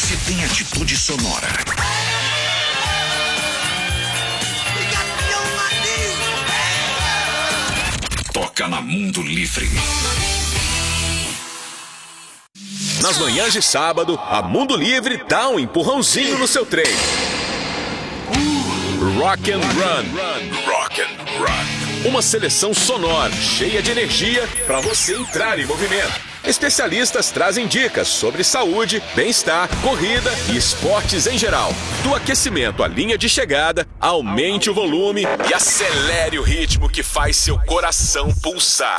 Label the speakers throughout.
Speaker 1: Se tem atitude sonora. Toca na Mundo Livre.
Speaker 2: Nas manhãs de sábado, a Mundo Livre dá um empurrãozinho no seu treino. Rock and Run. Rock and Run. Uma seleção sonora, cheia de energia para você entrar em movimento. Especialistas trazem dicas sobre saúde, bem-estar, corrida e esportes em geral. Do aquecimento à linha de chegada, aumente o volume e acelere o ritmo que faz seu coração pulsar.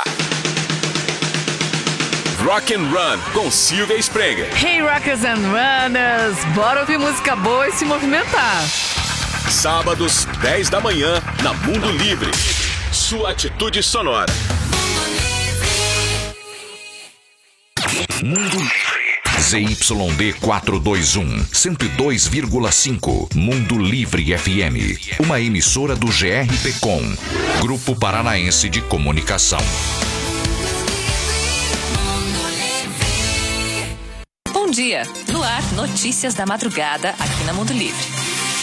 Speaker 2: Rock and Run, com Silvia Sprenger.
Speaker 3: Hey Rockers and Runners, bora ouvir música boa e se movimentar.
Speaker 2: Sábados, 10 da manhã, na Mundo Livre. Sua atitude sonora.
Speaker 1: Mundo Livre. ZYD 421, 102,5. Mundo Livre FM. Uma emissora do GRPcom, Grupo Paranaense de Comunicação.
Speaker 4: Bom dia. No ar, notícias da madrugada aqui na Mundo Livre.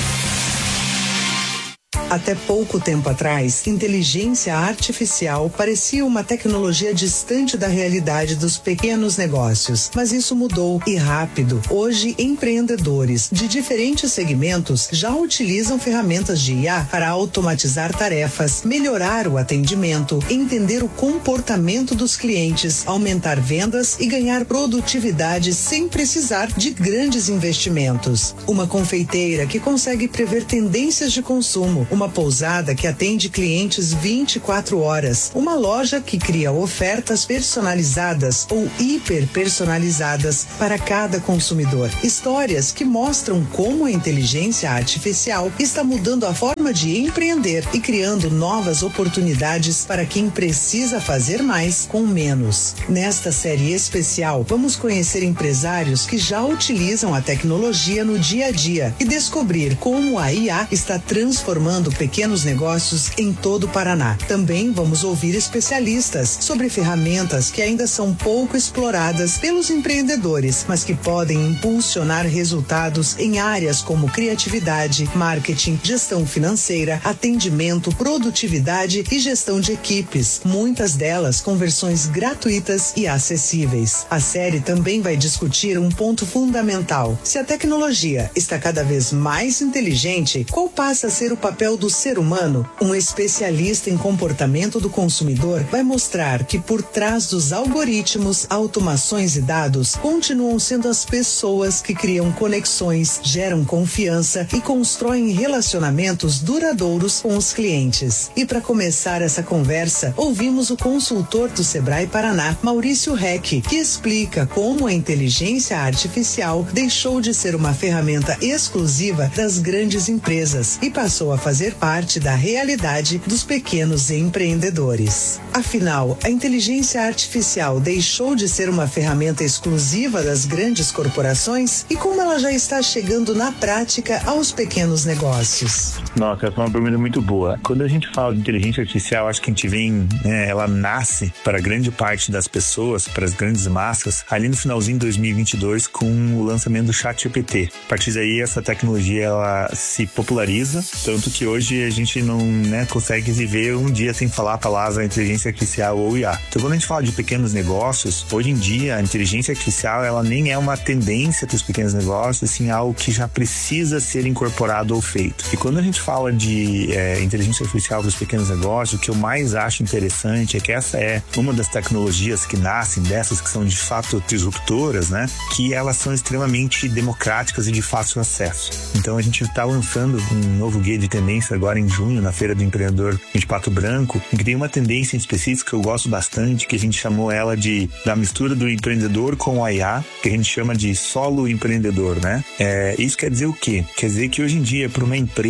Speaker 5: Até pouco tempo atrás, inteligência artificial parecia uma tecnologia distante da realidade dos pequenos negócios. Mas isso mudou e rápido. Hoje, empreendedores de diferentes segmentos já utilizam ferramentas de IA para automatizar tarefas, melhorar o atendimento, entender o comportamento dos clientes, aumentar vendas e ganhar produtividade sem precisar de grandes investimentos. Uma confeiteira que consegue prever tendências de consumo, uma pousada que atende clientes 24 horas, uma loja que cria ofertas personalizadas ou hiper personalizadas para cada consumidor. Histórias que mostram como a inteligência artificial está mudando a forma de empreender e criando novas oportunidades para quem precisa fazer mais com menos. Nesta série especial, vamos conhecer empresários que já utilizam a tecnologia no dia a dia e descobrir como a IA está transformando pequenos negócios em todo o Paraná. Também vamos ouvir especialistas sobre ferramentas que ainda são pouco exploradas pelos empreendedores, mas que podem impulsionar resultados em áreas como criatividade, marketing, gestão financeira, atendimento, produtividade e gestão de equipes. Muitas delas com versões gratuitas e acessíveis. A série também vai discutir um ponto fundamental. Se a tecnologia está cada vez mais inteligente, qual passa a ser o papel do ser humano? Um especialista em comportamento do consumidor vai mostrar que por trás dos algoritmos, automações e dados continuam sendo as pessoas que criam conexões, geram confiança e constroem relacionamentos duradouros com os clientes. E para começar essa conversa, ouvimos o consultor do Sebrae Paraná, Maurício Reck, que explica como a inteligência artificial deixou de ser uma ferramenta exclusiva das grandes empresas e passou a fazer parte da realidade dos pequenos empreendedores. Afinal, a inteligência artificial deixou de ser uma ferramenta exclusiva das grandes corporações e como ela já está chegando na prática aos pequenos negócios?
Speaker 6: Nossa, essa é uma pergunta muito boa. Quando a gente fala de inteligência artificial, acho que a gente vem, ela nasce para grande parte das pessoas, para as grandes massas, ali no finalzinho de 2022 com o lançamento do ChatGPT. A partir daí, essa tecnologia ela se populariza, tanto que hoje a gente não consegue viver um dia sem falar a palavra inteligência artificial ou IA. Então, quando a gente fala de pequenos negócios, hoje em dia a inteligência artificial ela nem é uma tendência para os pequenos negócios, assim, algo que já precisa ser incorporado ou feito. E quando a gente fala de inteligência artificial para os pequenos negócios, o que eu mais acho interessante é que essa é uma das tecnologias que nascem dessas que são de fato disruptoras, que elas são extremamente democráticas e de fácil acesso. Então a gente está lançando um novo guia de tendência agora em junho, na Feira do Empreendedor de Pato Branco, em que tem uma tendência específica que eu gosto bastante, que a gente chamou ela da mistura do empreendedor com a IA, que a gente chama de solo empreendedor, Isso quer dizer o quê? Quer dizer que hoje em dia, para uma empresa funcionar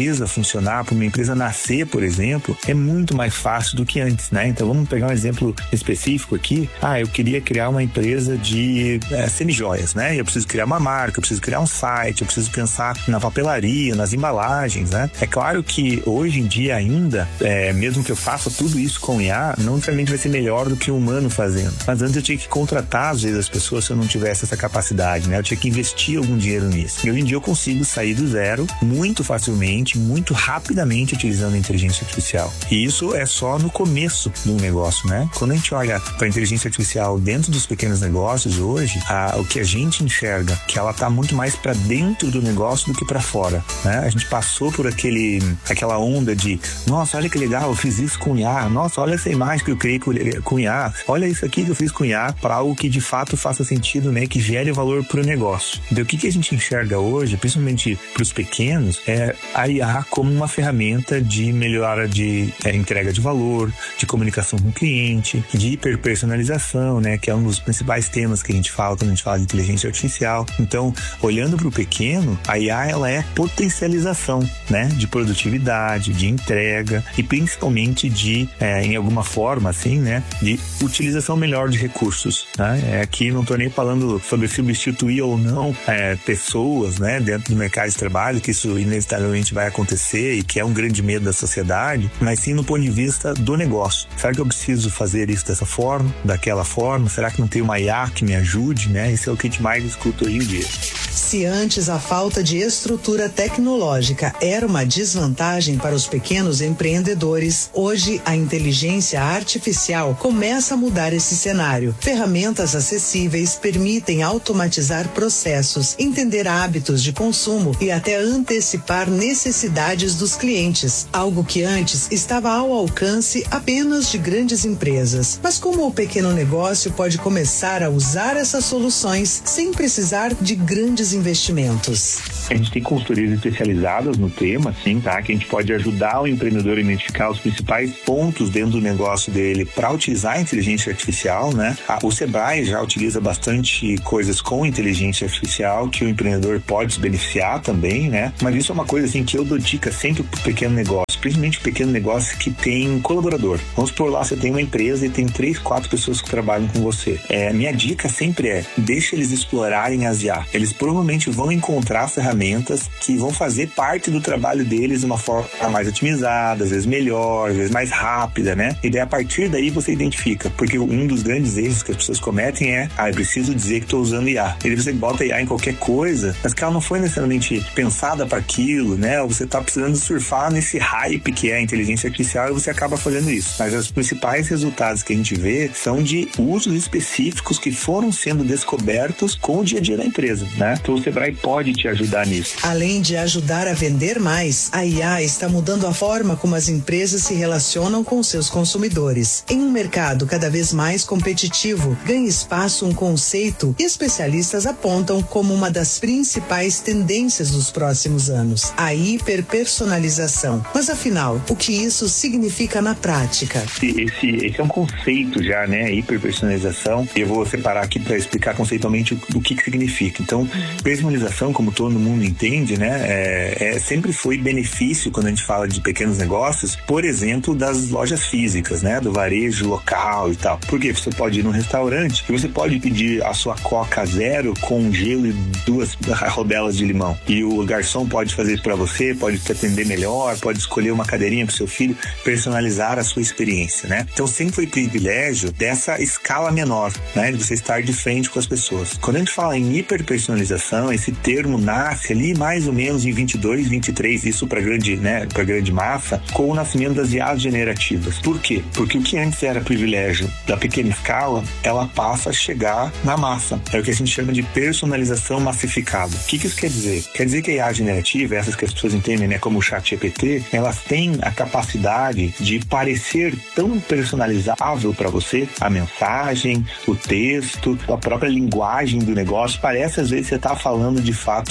Speaker 6: funcionar, para uma empresa nascer, por exemplo, é muito mais fácil do que antes, né? Então vamos pegar um exemplo específico aqui. Eu queria criar uma empresa de semijoias, né? Eu preciso criar uma marca, eu preciso criar um site, eu preciso pensar na papelaria, nas embalagens, né? É claro que hoje em dia ainda, mesmo que eu faça tudo isso com IA, não necessariamente vai ser melhor do que um humano fazendo. Mas antes eu tinha que contratar, às vezes, as pessoas se eu não tivesse essa capacidade, né? Eu tinha que investir algum dinheiro nisso. E hoje em dia eu consigo sair do zero muito facilmente, muito rapidamente utilizando a inteligência artificial. E isso é só no começo do negócio, né? Quando a gente olha para a inteligência artificial dentro dos pequenos negócios hoje, o que a gente enxerga que ela está muito mais para dentro do negócio do que para fora, né? A gente passou por aquela onda de, nossa, olha que legal, eu fiz isso com IA, nossa, olha essa imagem que eu criei com IA, olha isso aqui que eu fiz com IA, para algo que de fato faça sentido, né? Que gere valor para o negócio. Então o que a gente enxerga hoje, principalmente para os pequenos, é a IA como uma ferramenta de melhora de entrega de valor, de comunicação com o cliente, de hiperpersonalização, né? Que é um dos principais temas que a gente fala quando a gente fala de inteligência artificial. Então, olhando para o pequeno, a IA ela é potencialização, né? De produtividade, de entrega e principalmente de, em alguma forma, assim, né? De utilização melhor de recursos, né? Aqui não estou nem falando sobre substituir ou não pessoas, né? Dentro do mercado de trabalho, que isso inevitavelmente vai acontecer e que é um grande medo da sociedade, mas sim no ponto de vista do negócio. Será que eu preciso fazer isso dessa forma, daquela forma? Será que não tem uma IA que me ajude, né? Isso é o que a gente mais escuta hoje em dia.
Speaker 5: Se antes a falta de estrutura tecnológica era uma desvantagem para os pequenos empreendedores, hoje a inteligência artificial começa a mudar esse cenário. Ferramentas acessíveis permitem automatizar processos, entender hábitos de consumo e até antecipar necessidades dos clientes, algo que antes estava ao alcance apenas de grandes empresas. Mas como o pequeno negócio pode começar a usar essas soluções sem precisar de grandes investimentos?
Speaker 6: A gente tem consultorias especializadas no tema, sim, tá? Que a gente pode ajudar o empreendedor a identificar os principais pontos dentro do negócio dele para utilizar a inteligência artificial, né? O Sebrae já utiliza bastante coisas com inteligência artificial que o empreendedor pode se beneficiar também, né? Mas isso é uma coisa assim que eu dou dica sempre pro pequeno negócio, principalmente o pequeno negócio que tem colaborador. Vamos por lá, você tem uma empresa e tem 3, 4 pessoas que trabalham com você. Minha dica sempre é, deixa eles explorarem as IA. Eles provavelmente vão encontrar ferramentas que vão fazer parte do trabalho deles de uma forma mais otimizada, às vezes melhor, às vezes mais rápida, né? E daí a partir daí você identifica, porque um dos grandes erros que as pessoas cometem é, eu preciso dizer que estou usando IA. E daí você bota IA em qualquer coisa, mas que ela não foi necessariamente pensada para aquilo, né? Ou você está precisando surfar nesse hype que é a inteligência artificial e você acaba fazendo isso. Mas os principais resultados que a gente vê são de usos específicos que foram sendo descobertos com o dia a dia da empresa, né? Então o Sebrae pode te ajudar nisso.
Speaker 5: Além de ajudar a vender mais, a IA está mudando a forma como as empresas se relacionam com seus consumidores. Em um mercado cada vez mais competitivo, ganha espaço um conceito que especialistas apontam como uma das principais tendências dos próximos anos, a hiperpersonalização. Mas afinal, o que isso significa na prática?
Speaker 6: Esse é um conceito já, né? Hiperpersonalização. Eu vou separar aqui para explicar conceitualmente o que significa. Então, personalização, como todo mundo entende, né? Sempre foi benefício quando a gente fala de pequenos negócios, por exemplo, das lojas físicas, né? Do varejo local e tal. Porque você pode ir num restaurante e você pode pedir a sua Coca zero com gelo e 2 rodelas de limão. E o garçom pode fazer isso para você, pode te atender melhor, pode escolher uma cadeirinha para seu filho, personalizar a sua experiência, né? Então sempre foi privilégio dessa escala menor, né? De você estar de frente com as pessoas. Quando a gente fala em hiperpersonalização, esse termo nasce ali mais ou menos em 22, 23, isso para grande, né? Para grande massa, com o nascimento das IAs generativas. Por quê? Porque o que antes era privilégio da pequena escala, ela passa a chegar na massa. É o que a gente chama de personalização massificada. O que isso quer dizer? Quer dizer que a IA generativa, essas que as pessoas entendem, né, como o ChatGPT, elas têm a capacidade de parecer tão personalizável para você, a mensagem, o texto, a própria linguagem do negócio, parece às vezes você tá falando de fato com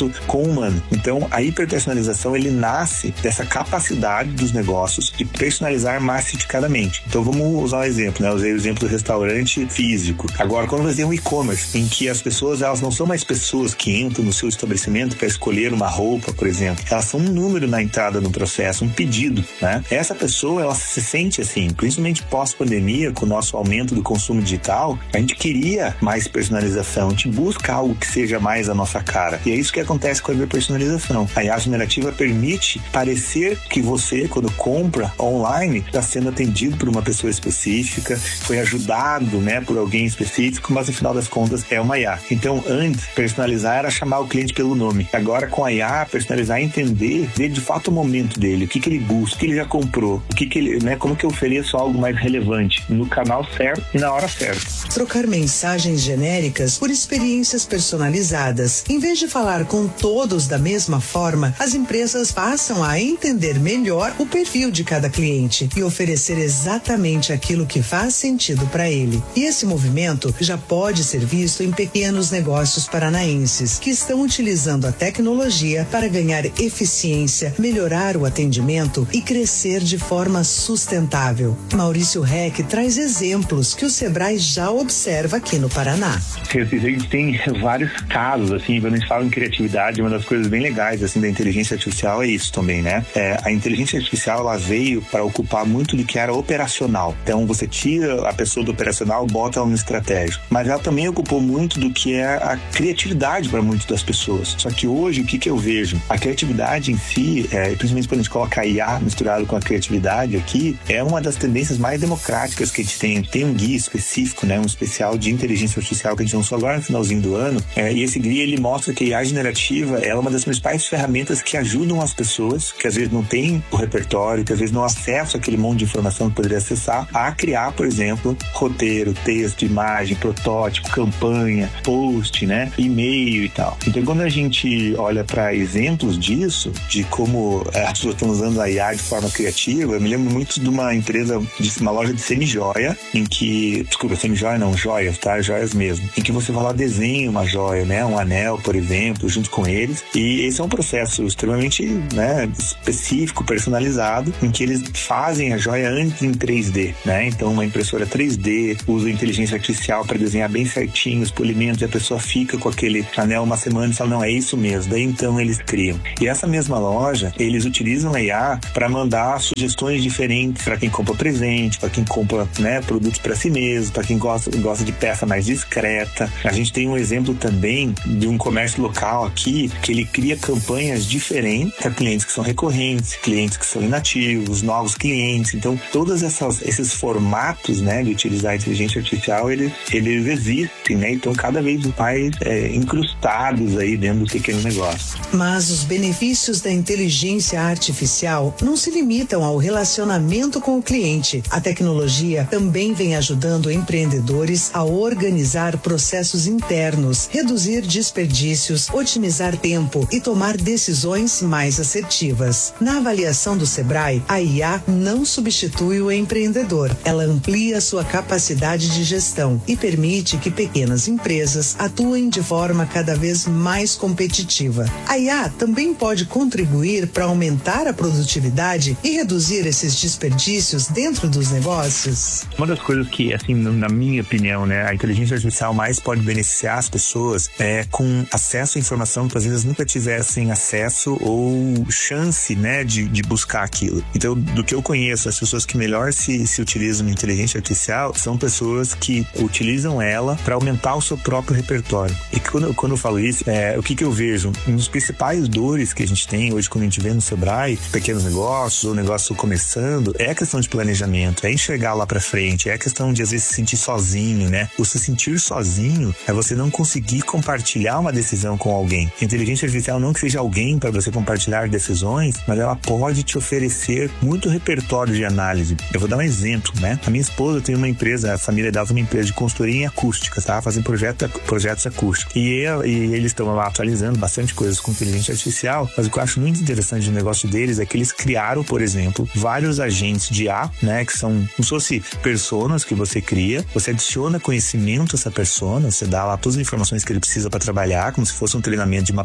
Speaker 6: com o humano. Então, a hiperpersonalização, ele nasce dessa capacidade dos negócios de personalizar massificadamente. Então, vamos usar um exemplo, né? Eu usei o exemplo do restaurante físico. Agora, quando você tem um e-commerce, em que as pessoas, elas não são mais pessoas que entram no seu estabelecimento para escolher uma roupa, por exemplo. Elas são um número na entrada do processo, um pedido, né? Essa pessoa, ela se sente assim, principalmente pós-pandemia, com o nosso aumento do consumo digital, a gente queria mais personalização, a gente busca algo que seja mais a nossa cara. E é isso que acontece com a hiperpersonalização. A IA generativa permite parecer que você, quando compra online, está sendo atendido por uma pessoa específica, foi ajudado, né, por alguém específico, mas no final das contas é uma IA. Então, antes, personalizar era chamar o cliente pelo nome. Agora, com a IA, personalizar é entender, ver de fato o momento dele, o que ele busca, o que ele já comprou, o que ele, né, como que eu ofereço algo mais relevante no canal certo e na hora certa.
Speaker 5: Trocar mensagens genéricas por experiências personalizadas. Em vez de falar com todos da mesma forma, as empresas passam a entender melhor o perfil de cada cliente e oferecer exatamente aquilo que faz sentido para ele. E esse movimento já pode ser visto em pequenos negócios paranaenses que estão utilizando a tecnologia para ganhar eficiência, melhorar o atendimento e crescer de forma sustentável. Maurício Reck traz exemplos que o Sebrae já observa aqui no Paraná.
Speaker 6: A gente tem vários casos, assim, quando a gente fala em criatividade, uma das coisas bem legais, assim, da inteligência artificial é isso também, né? A inteligência artificial, ela veio para ocupar muito do que era operacional. Então, você tira a pessoa do operacional, bota ela no estratégico. Mas ela também ocupou muito do que é a criatividade para muitas das pessoas. Só que hoje, o que eu vejo? A criatividade em si, principalmente quando a gente coloca a IA misturado com a criatividade aqui, é uma das tendências mais democráticas que a gente tem. Tem um guia específico, né? Um especial de inteligência artificial que a gente lançou agora no finalzinho do ano. E esse guia, ele mostra que a IA generativa é uma das principais ferramentas que ajudam as pessoas, que às vezes não tem o repertório, que às vezes não acessam aquele monte de informação que poderia acessar, a criar, por exemplo, roteiro, texto, imagem, protótipo, campanha, post, né? E-mail e tal. Então, quando a gente olha para exemplos disso, de como as pessoas estão usando a IA de forma criativa, eu me lembro muito de uma empresa, uma loja de semi-joia, em que, desculpa, semi-joia não, joias, tá? Joias mesmo. Em que você vai lá, desenha uma joia, né? Um anel, por exemplo, junto com eles. E esse é um processo extremamente, né, específico, personalizado, em que eles fazem a joia antes em 3D, né? Então, uma impressora 3D usa inteligência artificial para desenhar bem certinho os polimentos e a pessoa fica com aquele anel uma semana e fala, não, é isso mesmo. Daí, então, eles criam. E essa mesma loja, eles utilizam a IA para mandar sugestões diferentes para quem compra presente, para quem compra, né, produtos para si mesmo, para quem gosta de peça mais discreta. A gente tem um exemplo também de um comércio local aqui que ele cria campanhas diferentes para clientes que são recorrentes, clientes que são inativos, novos clientes. Então, todos esses formatos, né, de utilizar a inteligência artificial, eles existem, né? Então, cada vez mais incrustados aí dentro do pequeno negócio.
Speaker 5: Mas os benefícios da inteligência artificial não se limitam ao relacionamento com o cliente. A tecnologia também vem ajudando empreendedores a organizar processos internos, reduzir desperdícios, otimizar tempo e tomar decisões mais assertivas. Na avaliação do Sebrae, a IA não substitui o empreendedor. Ela amplia sua capacidade de gestão e permite que pequenas empresas atuem de forma cada vez mais competitiva. A IA também pode contribuir para aumentar a produtividade e reduzir esses desperdícios dentro dos negócios.
Speaker 6: Uma das coisas que, assim, na minha opinião, né, a inteligência artificial mais pode beneficiar as pessoas é com acesso à informação que às vezes nunca tivessem acesso ou chance, né, de buscar aquilo. Então, do que eu conheço, as pessoas que melhor se utilizam na inteligência artificial são pessoas que utilizam ela para aumentar o seu próprio repertório. E quando eu falo isso, o que eu vejo? Um dos principais dores que a gente tem hoje quando a gente vê no Sebrae, pequenos negócios ou negócio começando, é a questão de planejamento, é enxergar lá para frente, é a questão de às vezes se sentir sozinho, né? O se sentir sozinho é você não conseguir compartilhar uma decisão com alguém. A inteligência artificial não que seja alguém para você compartilhar decisões, mas ela pode te oferecer muito repertório de análise. Eu vou dar um exemplo, né? A minha esposa tem uma empresa, a família dela tem uma empresa de consultoria em acústica, tá? Fazem projetos acústicos. E eles estão lá atualizando bastante coisas com inteligência artificial, mas o que eu acho muito interessante no negócio deles é que eles criaram, por exemplo, vários agentes de IA, né? Que são como se fosse personas que você cria, você adiciona conhecimento a essa persona, você dá lá todas as informações que ele precisa para trabalhar, como se fosse um treinamento de uma pessoa.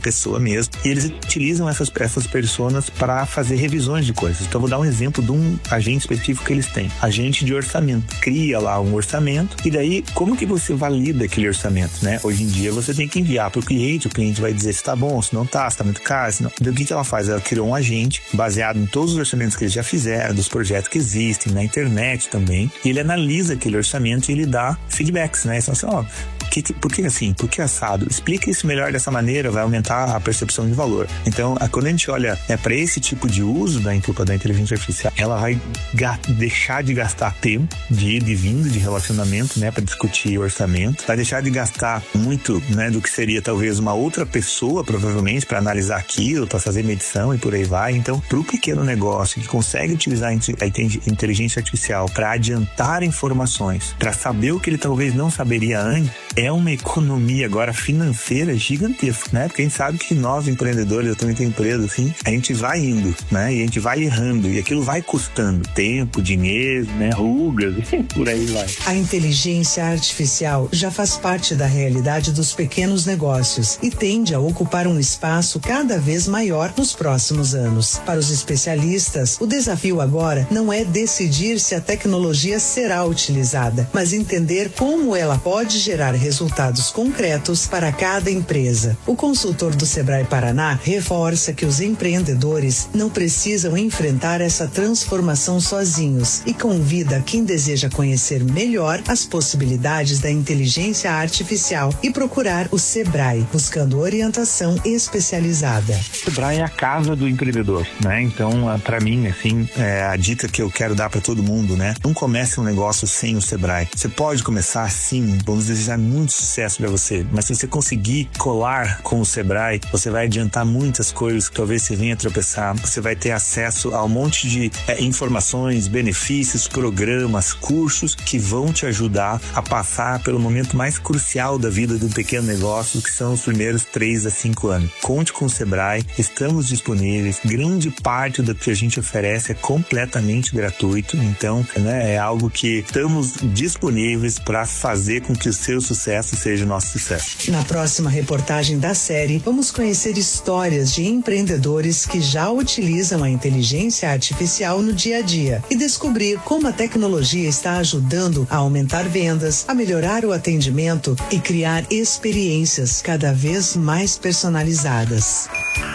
Speaker 6: pessoa mesmo, e eles utilizam essas pessoas para fazer revisões de coisas. Então, vou dar um exemplo de um agente específico que eles têm. Agente de orçamento. Cria lá um orçamento, e daí, como que você valida aquele orçamento, né? Hoje em dia, você tem que enviar para o cliente vai dizer se tá bom, se não tá, se tá muito caro, se não. Então, o que ela faz? Ela criou um agente baseado em todos os orçamentos que eles já fizeram, dos projetos que existem, na internet também, e ele analisa aquele orçamento e ele dá feedbacks, né? Então, assim, por que assim? Por que assado? Explica isso melhor dessa maneira, vai aumentar a percepção de valor. Então, quando a gente olha para esse tipo de uso da inteligência artificial, ela vai deixar de gastar tempo de ida e vinda, de relacionamento, né, para discutir orçamento, vai deixar de gastar muito, né, do que seria talvez uma outra pessoa, provavelmente, para analisar aquilo, para fazer medição e por aí vai. Então, para o pequeno negócio que consegue utilizar a inteligência artificial para adiantar informações, para saber o que ele talvez não saberia antes, é uma economia agora financeira gigantesca, né? Porque a gente sabe que nós, empreendedores, eu também tenho empresa, assim, a gente vai indo, né? E a gente vai errando, e aquilo vai custando tempo, dinheiro, né? Rugas, e por aí vai.
Speaker 5: A inteligência artificial já faz parte da realidade dos pequenos negócios e tende a ocupar um espaço cada vez maior nos próximos anos. Para os especialistas, o desafio agora não é decidir se a tecnologia será utilizada, mas entender como ela pode gerar resultados concretos para cada empresa. O consultor do Sebrae Paraná reforça que os empreendedores não precisam enfrentar essa transformação sozinhos e convida quem deseja conhecer melhor as possibilidades da inteligência artificial e procurar o Sebrae, buscando orientação especializada.
Speaker 6: O Sebrae é a casa do empreendedor, né? Então, para mim, assim, a dica que eu quero dar para todo mundo, né? Não comece um negócio sem o Sebrae. Você pode começar sim, vamos desejar muito sucesso para você, mas se você conseguir colar com o Sebrae, você vai adiantar muitas coisas que talvez você venha tropeçar. Você vai ter acesso a um monte de informações, benefícios, programas, cursos que vão te ajudar a passar pelo momento mais crucial da vida de um pequeno negócio, que são os primeiros 3 a 5 anos. Conte com o Sebrae, estamos disponíveis, grande parte do que a gente oferece é completamente gratuito, então, né, é algo que estamos disponíveis para fazer com que o seu sucesso seja o nosso sucesso.
Speaker 5: Na próxima reportagem da série, vamos conhecer histórias de empreendedores que já utilizam a inteligência artificial no dia a dia e descobrir como a tecnologia está ajudando a aumentar vendas, a melhorar o atendimento e criar experiências cada vez mais personalizadas.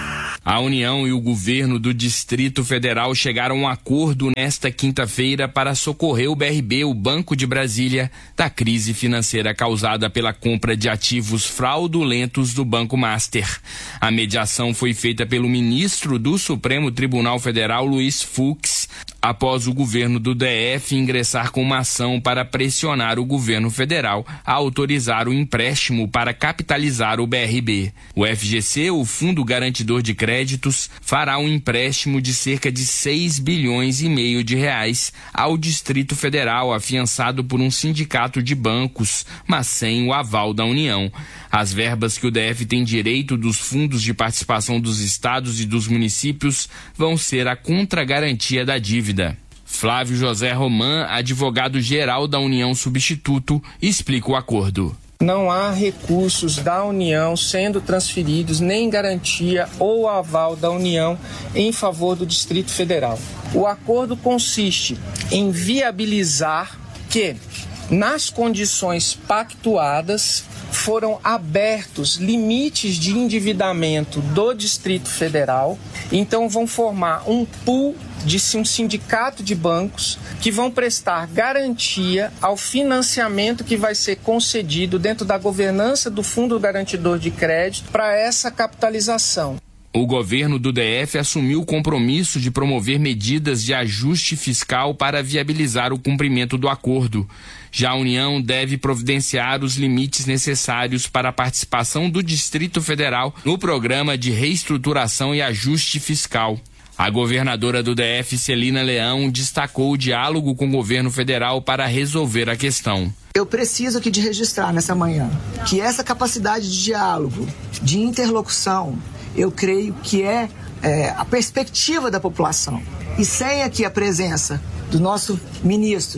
Speaker 7: A União e o governo do Distrito Federal chegaram a um acordo nesta quinta-feira para socorrer o BRB, o Banco de Brasília, da crise financeira causada pela compra de ativos fraudulentos do Banco Master. A mediação foi feita pelo ministro do Supremo Tribunal Federal, Luiz Fux, após o governo do DF ingressar com uma ação para pressionar o governo federal a autorizar o empréstimo para capitalizar o BRB. O FGC, o Fundo Garantidor de Créditos, fará um empréstimo de cerca de 6 bilhões e meio de reais ao Distrito Federal, afiançado por um sindicato de bancos, mas sem o aval da União. As verbas que o DF tem direito dos fundos de participação dos estados e dos municípios vão ser a contragarantia da dívida. Flávio José Roman, advogado-geral da União Substituto, explica o acordo.
Speaker 8: Não há recursos da União sendo transferidos, nem garantia ou aval da União em favor do Distrito Federal. O acordo consiste em viabilizar que, nas condições pactuadas, foram abertos limites de endividamento do Distrito Federal, então vão formar um pool de um sindicato de bancos que vão prestar garantia ao financiamento que vai ser concedido dentro da governança do Fundo Garantidor de Crédito para essa capitalização.
Speaker 7: O governo do DF assumiu o compromisso de promover medidas de ajuste fiscal para viabilizar o cumprimento do acordo. Já a União deve providenciar os limites necessários para a participação do Distrito Federal no programa de reestruturação e ajuste fiscal. A governadora do DF, Celina Leão, destacou o diálogo com o governo federal para resolver a questão.
Speaker 9: Eu preciso aqui de registrar nessa manhã que essa capacidade de diálogo, de interlocução, eu creio que é a perspectiva da população. E sem aqui a presença do nosso ministro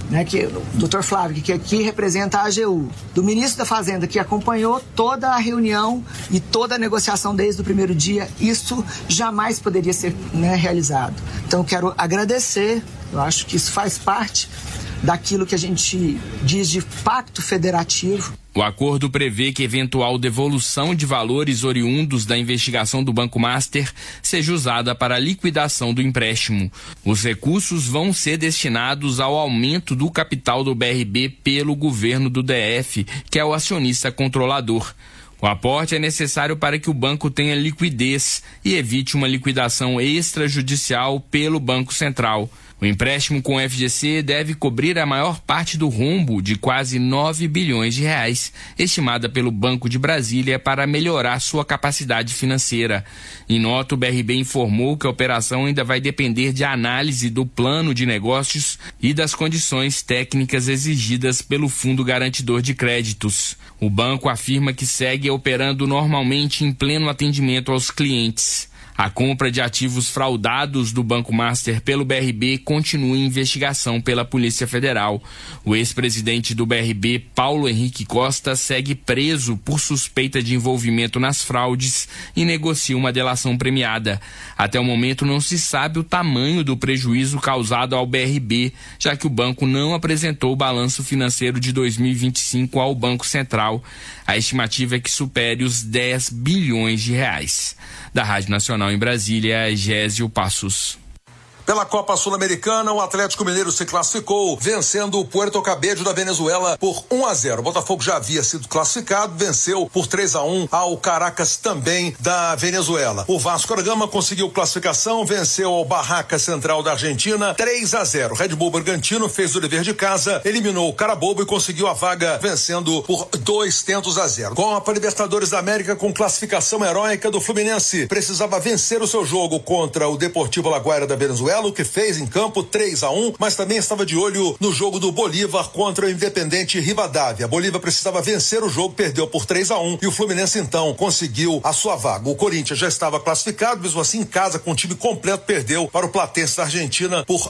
Speaker 9: né, que o Dr. Flávio, que aqui representa a AGU, do ministro da Fazenda, que acompanhou toda a reunião e toda a negociação desde o primeiro dia, isso jamais poderia ser, né, realizado. Então, eu quero agradecer, eu acho que isso faz parte daquilo que a gente diz de pacto federativo.
Speaker 7: O acordo prevê que eventual devolução de valores oriundos da investigação do Banco Master seja usada para a liquidação do empréstimo. Os recursos vão ser destinados ao aumento do capital do BRB pelo governo do DF, que é o acionista controlador. O aporte é necessário para que o banco tenha liquidez e evite uma liquidação extrajudicial pelo Banco Central. O empréstimo com o FGC deve cobrir a maior parte do rombo de quase 9 bilhões de reais, estimada pelo Banco de Brasília para melhorar sua capacidade financeira. Em nota, o BRB informou que a operação ainda vai depender de análise do plano de negócios e das condições técnicas exigidas pelo Fundo Garantidor de Créditos. O banco afirma que segue operando normalmente em pleno atendimento aos clientes. A compra de ativos fraudados do Banco Master pelo BRB continua em investigação pela Polícia Federal. O ex-presidente do BRB, Paulo Henrique Costa, segue preso por suspeita de envolvimento nas fraudes e negocia uma delação premiada. Até o momento não se sabe o tamanho do prejuízo causado ao BRB, já que o banco não apresentou o balanço financeiro de 2025 ao Banco Central. A estimativa é que supere os 10 bilhões de reais. Da Rádio Nacional em Brasília, Gésio Passos.
Speaker 10: Pela Copa Sul-Americana, o Atlético Mineiro se classificou, vencendo o Puerto Cabello da Venezuela por 1-0. O Botafogo já havia sido classificado, venceu por 3-1 ao Caracas, também da Venezuela. O Vasco da Gama conseguiu classificação, venceu ao Barraca Central da Argentina 3-0. Red Bull Bragantino fez o dever de casa, eliminou o Carabobo e conseguiu a vaga vencendo por 2-0. Copa Libertadores da América com classificação heróica do Fluminense. Precisava vencer o seu jogo contra o Deportivo Alagoas da Venezuela, que fez em campo 3-1, mas também estava de olho no jogo do Bolívar contra o Independente Rivadavia. A Bolívar precisava vencer o jogo, perdeu por 3-1 e o Fluminense então conseguiu a sua vaga. O Corinthians já estava classificado, mesmo assim em casa com o time completo perdeu para o Platense da Argentina por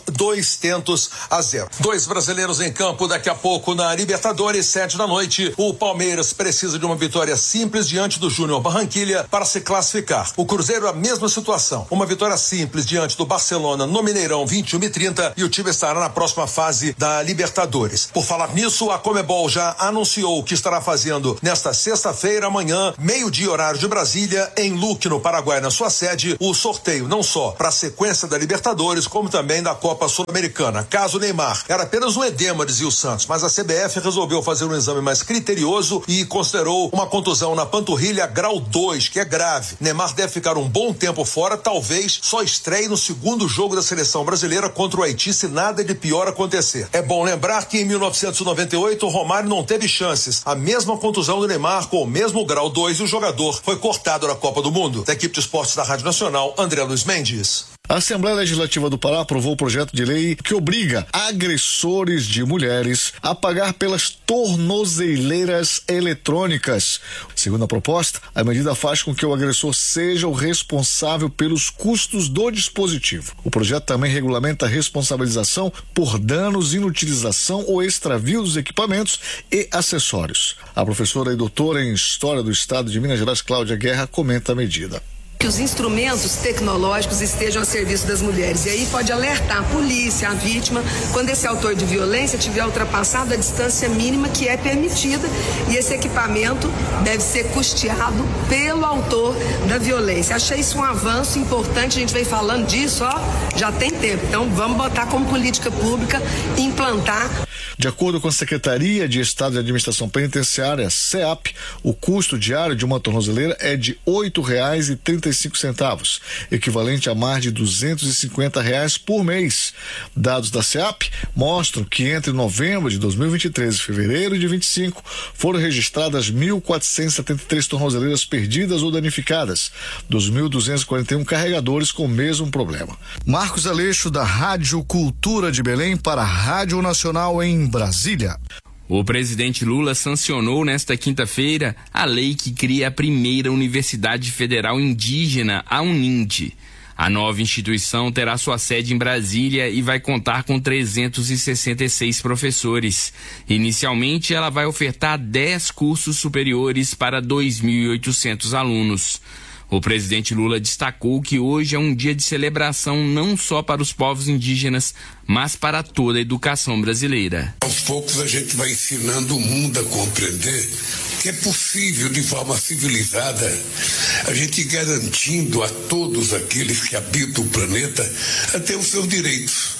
Speaker 10: 2-0. Dois brasileiros em campo daqui a pouco na Libertadores, 19h. O Palmeiras precisa de uma vitória simples diante do Júnior Barranquilla para se classificar. O Cruzeiro a mesma situação, uma vitória simples diante do Barcelona no Mineirão 21h30 e o time estará na próxima fase da Libertadores. Por falar nisso, a Conmebol já anunciou que estará fazendo nesta sexta-feira, amanhã, meio-dia horário de Brasília, em Luque, no Paraguai, na sua sede, o sorteio não só para a sequência da Libertadores, como também da Copa Sul-Americana. Caso Neymar era apenas um edema, dizia o Santos, mas a CBF resolveu fazer um exame mais criterioso e considerou uma contusão na panturrilha grau 2, que é grave. Neymar deve ficar um bom tempo fora, talvez só estreie no segundo jogo da seleção brasileira contra o Haiti se nada de pior acontecer. É bom lembrar que em 1998 o Romário não teve chances. A mesma contusão do Neymar com o mesmo grau 2 e o jogador foi cortado na Copa do Mundo. Da equipe de esportes da Rádio Nacional, André Luiz Mendes.
Speaker 11: A Assembleia Legislativa do Pará aprovou o projeto de lei que obriga agressores de mulheres a pagar pelas tornozeleiras eletrônicas. Segundo a proposta, a medida faz com que o agressor seja o responsável pelos custos do dispositivo. O projeto também regulamenta a responsabilização por danos, inutilização ou extravio dos equipamentos e acessórios. A professora e doutora em História do Estado de Minas Gerais, Cláudia Guerra, comenta a medida.
Speaker 12: Que os instrumentos tecnológicos estejam a serviço das mulheres. E aí pode alertar a polícia, a vítima, quando esse autor de violência tiver ultrapassado a distância mínima que é permitida, e esse equipamento deve ser custeado pelo autor da violência. Achei isso um avanço importante, a gente vem falando disso, já tem tempo. Então vamos botar como política pública, implantar.
Speaker 11: De acordo com a Secretaria de Estado de Administração Penitenciária, SEAP, o custo diário de uma tornozeleira é de R$ 8,35, equivalente a mais de R$ 250 por mês. Dados da SEAP mostram que entre novembro de 2023 e fevereiro de 2025 foram registradas 1.473 tornozeleiras perdidas ou danificadas, 2.241 carregadores com o mesmo problema. Marcos Aleixo, da Rádio Cultura de Belém, para a Rádio Nacional em Brasília.
Speaker 7: O presidente Lula sancionou nesta quinta-feira a lei que cria a primeira Universidade Federal Indígena, a UNIND. A nova instituição terá sua sede em Brasília e vai contar com 366 professores. Inicialmente, ela vai ofertar 10 cursos superiores para 2.800 alunos. O presidente Lula destacou que hoje é um dia de celebração não só para os povos indígenas, mas para toda a educação brasileira.
Speaker 13: Aos poucos a gente vai ensinando o mundo a compreender que é possível, de forma civilizada, a gente garantindo a todos aqueles que habitam o planeta a ter os seus direitos.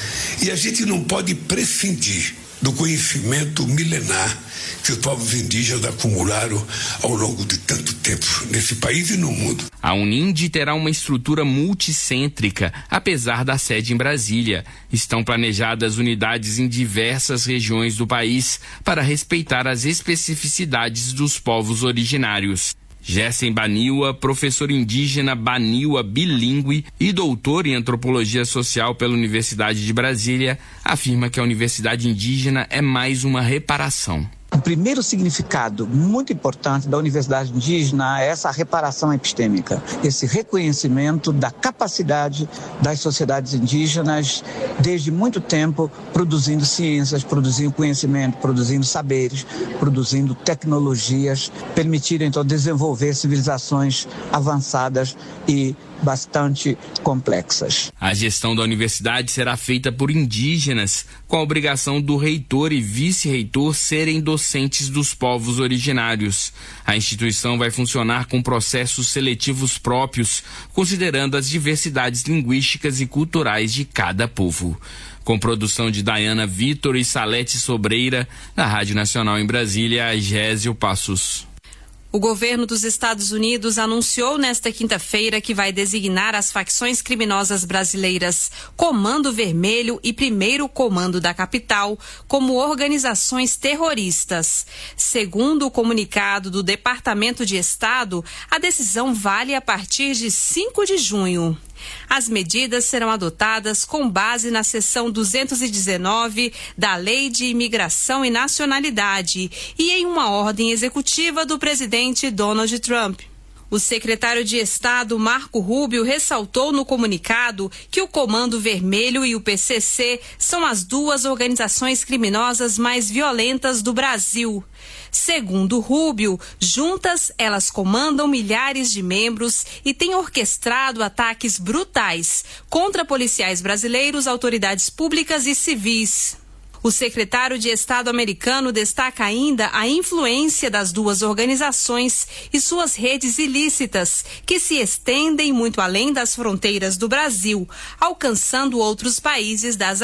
Speaker 13: E a gente não pode prescindir do conhecimento milenar que os povos indígenas acumularam ao longo de tanto tempo nesse país e no mundo.
Speaker 7: A Unindi terá uma estrutura multicêntrica, apesar da sede em Brasília. Estão planejadas unidades em diversas regiões do país para respeitar as especificidades dos povos originários. Gessen Baniwa, professor indígena Baniwa bilíngue e doutor em antropologia social pela Universidade de Brasília, afirma que a Universidade Indígena é mais uma reparação.
Speaker 14: O primeiro significado muito importante da Universidade Indígena é essa reparação epistêmica, esse reconhecimento da capacidade das sociedades indígenas, desde muito tempo, produzindo ciências, produzindo conhecimento, produzindo saberes, produzindo tecnologias, permitindo então desenvolver civilizações avançadas e bastante complexas.
Speaker 7: A gestão da universidade será feita por indígenas, com a obrigação do reitor e vice-reitor serem docentes dos povos originários. A instituição vai funcionar com processos seletivos próprios, considerando as diversidades linguísticas e culturais de cada povo. Com produção de Dayana Vitor e Salete Sobreira, da Rádio Nacional em Brasília, Gésio Passos.
Speaker 15: O governo dos Estados Unidos anunciou nesta quinta-feira que vai designar as facções criminosas brasileiras Comando Vermelho e Primeiro Comando da Capital como organizações terroristas. Segundo o comunicado do Departamento de Estado, a decisão vale a partir de 5 de junho. As medidas serão adotadas com base na seção 219 da Lei de Imigração e Nacionalidade e em uma ordem executiva do presidente Donald Trump. O secretário de Estado, Marco Rubio, ressaltou no comunicado que o Comando Vermelho e o PCC são as duas organizações criminosas mais violentas do Brasil. Segundo Rubio, juntas elas comandam milhares de membros e têm orquestrado ataques brutais contra policiais brasileiros, autoridades públicas e civis. O secretário de Estado americano destaca ainda a influência das duas organizações e suas redes ilícitas, que se estendem muito além das fronteiras do Brasil, alcançando outros países das